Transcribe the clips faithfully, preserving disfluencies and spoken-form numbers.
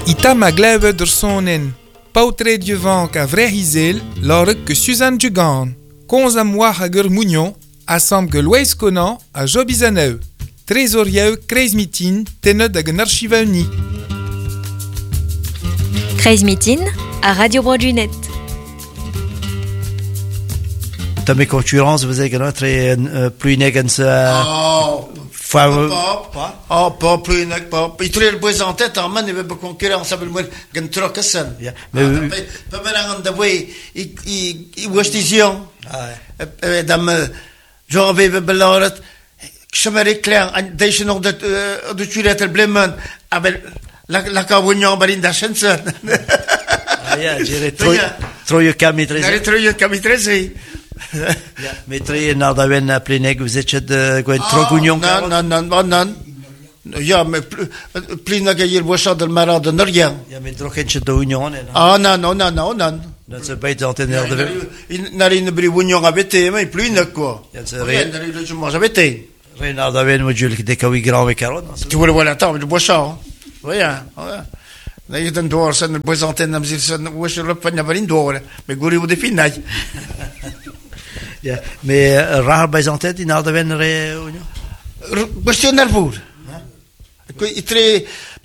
Ita magleve der sonen. Pautre dievank a vrehizel, lorek que Suzanne Dugan. Konza moa hager mounion, assemble que Louis Conan a Jobizaneu. Trésorieu Kreis Mitin, tenot hag un archiva uni. Kreis Mitin, à Radio Brodunet. Ta mes concurrents, vous avez gagné très plus négatif. Oh, pas, oh, pas plus négatif, pas. Il trouve le bois en tête, en main, il veut pas concurrence, ça veut dire qu'il trop que ça. Mais pas mal de bois, il il il voit des yeux. Ah. Dame, j'en vais veux beloret. Je me réclame, déjà nog de de tuer le blément, avec la la cavognon barin d'Achensen. Ah ja, j'ai trop trop eu camitré. J'ai trop eu camitré. Ja, mais très nardaven à pleneg, vous êtes de quoi trop gugnon. Non, non, non, non, non. Ja, mais pleneg hier boisson de marat de Norien. Ja, mais trop qu'un de union. Ah non, non, non, non, non. Non, c'est pas d'antenne de. Il n'a rien de bri union avec té, mais plus ne quoi. Ja, c'est rien. Il n'a rien de mange avec té. Renardaven module qui décaoui grand avec caron. Tu vois voilà tant de boisson. Oui, hein. Na je dan door zijn de boisson nam zich zijn hoe ze lopen naar waarin door. Mais gouri ou de finai. Ja, mais rare baisante in Ardeven union. Question nervour. Il très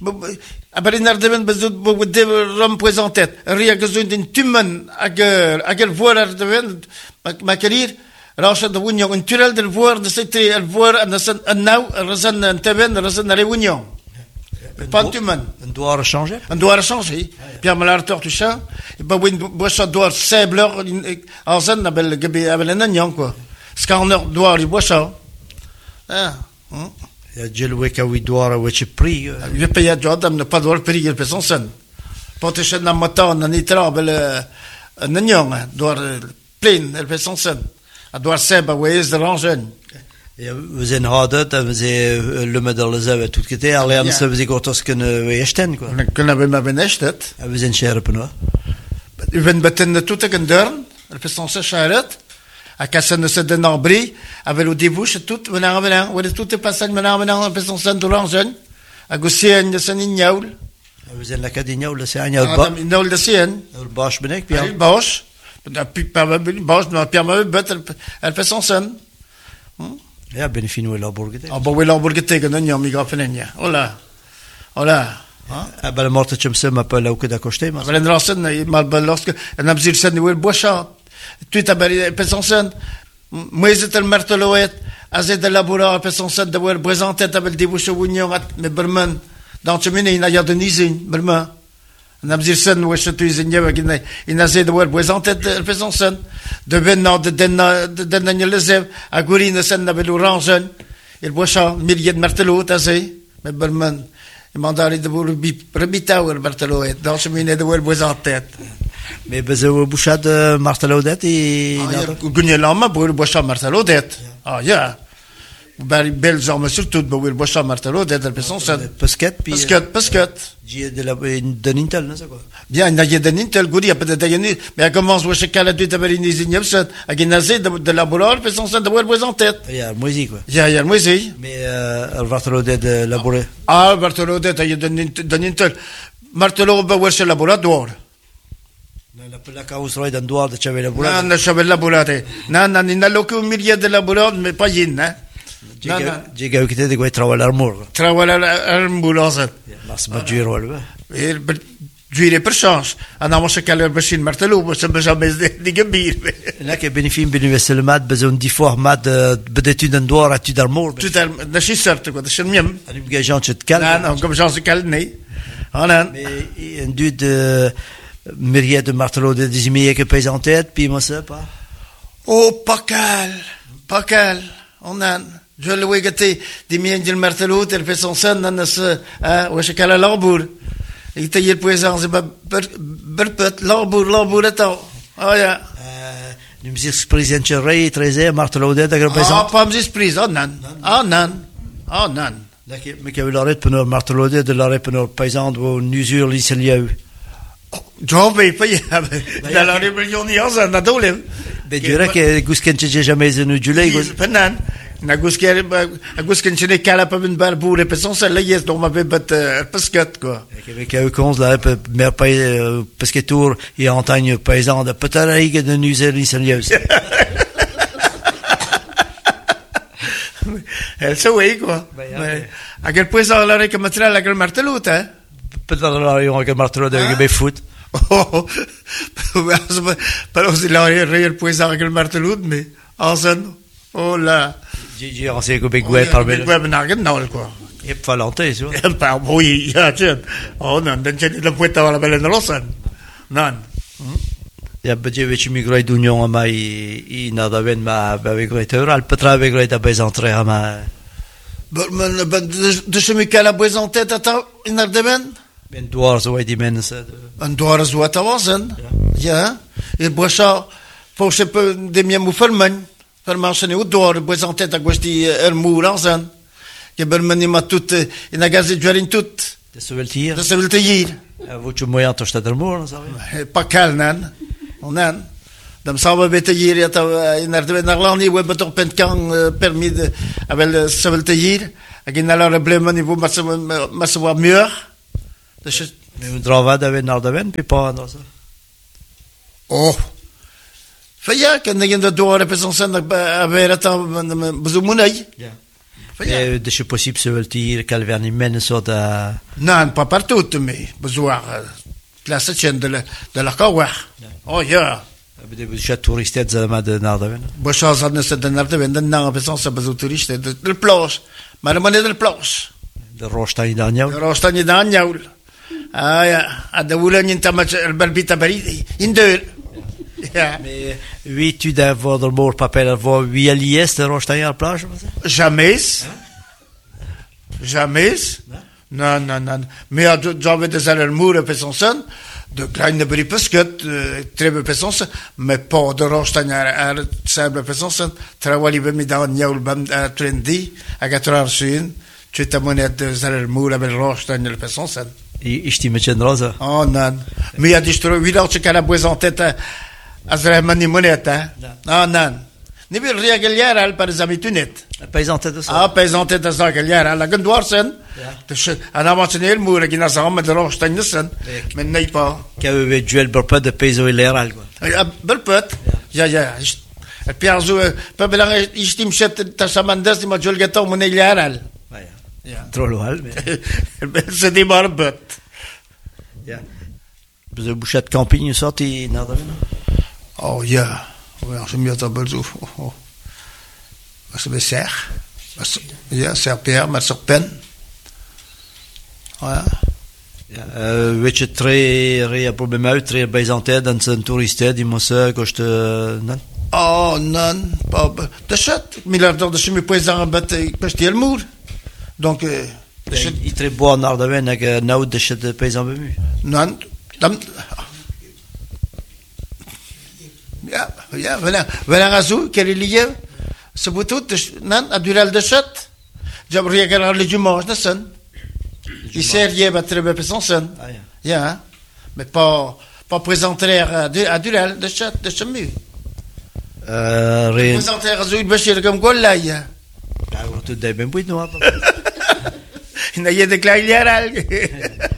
aber in Ardeven bezut bo de ram présenté. Ria gezund in tumen ager ager voor Ardeven ma carrière. Rachel de union in turel del voor de c'était el voor en de nou razan en teven razan la union. Pas tumen. On doit changer. On doit changer. Pierre Malartor tout ça. Et ben oui, boisson doit sable en zone abel gabi abel nanyan quoi. Scanner doit les boisson. Ah. Ya gelwe ka wi doit which prix. Je paye à Jordan ne pas doit prix le person son. Protection na moto na nitra abel nanyan doit plein le person son. A doit sable ouais de rangen. We zijn harder, we zijn le model zelf tout côté. Alleen ze we zijn kortos kunnen we echten quoi. Kunnen we maar benestet. We zijn scherpen hoor. U bent beten tout en dern, le person se charrette. A cassen se de nabri, avec le débouche tout, venant venant, ou tout est passé venant venant, le person se de l'angen. A gosien de sen ignaul. We zijn lekker die nieuw, c'est un nieuw ba. Ignaul de sien. Le bosch ben ik, Pierre. Le bosch. Puis pas le bosch, mais Pierre me bet, elle fait son sen. Ja, ben fin we laborgete. Ah, bon we laborgete que non mi grafenenia. Hola. Hola. Ah, ben morte chum se ma pas là que d'accoster, mais. Valen rasen mal lorsque en abzir sen we boisson. Tu t'as bari personne. Moi c'est le martelouet, azé de laborar personne de voir présenter avec des bouches union mais berman dans chemin il y a de nizin berman. En abzir sen we tu izinye avec il azé de voir présenter personne de venant de de de nanyelezev a gorine sen avec l'orange il boisson milliers de martelouet azé mais berman il m'a donné de vous rebita ou martelouet dans chemin de voir présenter. Mais bezo boucha de marteloudet et gagner l'homme pour le boisson marteloudet. Ah ja. Bari bel genre surtout pour le boisson marteloudet de personne ça. Pesquet puis pesquet pesquet. J'ai de la de Nintel non c'est quoi. Bien il y a de Nintel gori a peut-être gagner mais commence wa chakala de tabari nizinyev ça a gagné de de laborar personne ça de voir boisson tête. Il y a musique quoi. Il y a il y a musique. Mais le marteloudet de laborer. Ah marteloudet il y a de Nintel martelou ba wer laboratoire. La cause roide en dehors de c'aveva laborato. Non, non c'aveva laborato. Non, non, in alloco un milione di laborato, ma poi in, eh. No, no. Diga che te di quei trova l'armor. Trova l'armbulosa. Ma sma giro alba. E per gire per chance. Andiamo a cercare il bacino martello, se bisogna di gabire. Là che benefin benivesse le mat, besoin di format bedetu en dehors à tu d'armor. Tout à da ci certo, quoi, c'è miem. Anim gajan c'è calme. Non, non, comme j'en sais calme, né. Ah non. Mais un dude de myriade de martelots de dix que pèse en tête, puis moi ça, pas. Oh, pas cal, pas cal, on a, je le vois gâter, des miens de martelot, elle fait son son, on a ce, hein, ou je cale l'arbour. Il taille le poison, c'est pas, berpet, l'arbour, l'arbour est temps. Oh, ya. Nous me disons, président Cherry, treize, martelot de la Ah, pas me dis prise, oh, non, oh, non, oh, non. Mais qu'il y a eu l'arrêt pour nos martelot de l'arrêt pour nos paysans, ou une usure, l'Israël. Giove, poi dalla riunione iosa na dole. Be jura che gusken c'è jamais nu giulei. Penan. Na gusken a gusken chene kala pa ben bar boure pe son sel yes do ma be bat pesket quoi. Avec eux cons là peut mer pas pesquetour et antagne paysan de petarigue de nuzel sérieuse. Elle se oui quoi. A quel point ça la que material la que martelo hein. Peut-être là on que martelo de que foot. Oh. Pas aussi la réel point ça que martelo mais en scène. Oh là. J'ai pensé que Begway par Begway ben argen nol quoi. Et pas longtemps ça. Pas oui, ja tiens. Oh non, dan c'è la puetta la bella nell'osan. Non. Ja będzie wiecie migroj d'union ma i i nada ben ma Begway al petra Begway da bezantre ma. Men de chemi kala bezantet ata in ardemen. Ben doar zo di mensen. En doar zo ata wasen. Ja. E bocha forse de mia mufelman. Per marcene u doar bezantet a questi er muransen. Che per me ma tutte in a gazze giurin tut. De soveltier. De soveltier. Voce moyen to sta der mur, sa. Pa kalnan. Onan. Dam saba betier ata in er de Nederlandi we betor pentkan permis de avec soveltier. Agin ala problème niveau ma ma savoir mieux. De mais drava da ben nardaven pi pa no sa. Oh. Faya kan negin de doar pe son sen a vera ta bezumunai. Ja. Et de c'est possible se voltir calverni men so da. Non, pas partout mais besoin place chen de la de la kawa. Oh ja. Bede bu chat touristet zama de nardaven. Bo chance de se de nardaven de na pe son sa bezu touriste de de plage. Maar man de plage. De rostani daniel. De rostani daniel. Ah ja, a de wulen in tamat el balbita baridi in de. Ja. Mais oui, tu dois avoir le mot papel avoir oui à l'I S de Rochetaille à la plage. Jamais. Jamais. Non, non, non. Mais j'avais des allermours à Pessanson, de kleine bripesket, très peu Pessanson, mais pas de Rochetaille à la sable Pessanson. Travailler avec dans Niaul Bam à Trendy, à quatre heures sur tu t'as monnaie des allermours avec Rochetaille à Pessanson. Et je t'y mets une rose. Oh non. Mais il y a des choses, oui, là, tu as la boise en tête. Azra ni moneta. Ah non. Ni bir riagaliar al par zamitunet. Paysante de ça. Ah paysante de ça galiar al gandwarsen. Dus ana matnel mura gina zam de rostansen. Men nei pas. Qu'avait duel burpa de payso ileral quoi. Ah burpet. Ja ja. El piazo pa belang istim chet ta samandas ma jol gato mon ileral. Ja. Trop loal mais. C'est des barbet. Ja. De bouchet camping sorti nada. Oh ja, ja, ze meer dat bedoel. Was het zeg? Was ja, serpent, maar serpent. Ja. Ja, uh, weet je tre re probleem uit tre bijzante dan zijn toeristen die moesten kosten nan. Oh, non, pas de chat, milliardaire de chimie présent bet koste el mour. Donc euh il très bon naar de wen que nou de chat paysan bemu. Non, dan ja, ja, voilà. Voilà razou, quel est lié? Ce boutout, non, à dural de chat. J'aimerais regarder le dimanche, n'est-ce pas? Il sert hier, bah, très bien, son son. Ja, mais pas, pas présenter à dural de chat, de chemu. Euh, rien. Présenter à Zoui Bachir comme Golaï. Ah, on te dit, ben, oui, non. Il n'a y a des clairs,